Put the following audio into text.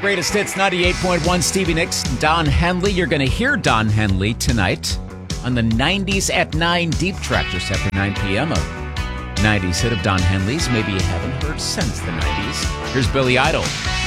Greatest Hits 98.1, Stevie Nicks, Don Henley. You're going to hear Don Henley tonight on the 90s at 9 Deep Track, just after 9 p.m. A 90s hit of Don Henley's. Maybe you haven't heard since the 90s. Here's Billy Idol.